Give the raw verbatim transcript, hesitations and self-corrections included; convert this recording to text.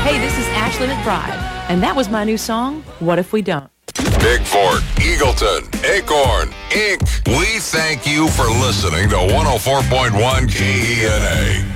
Hey, this is Ashley McBride, and that was my new song, What If We Don't? Bigford, Eagleton, Acorn, Incorporated. We thank you for listening to one oh four point one K E N A.